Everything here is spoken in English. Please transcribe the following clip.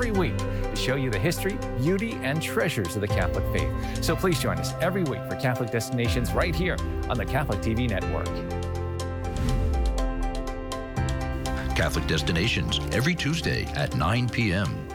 every week to show you the history, beauty, and treasures of the Catholic faith. So please join us every week for Catholic Destinations right here on the Catholic TV Network. Catholic Destinations every Tuesday at 9 p.m.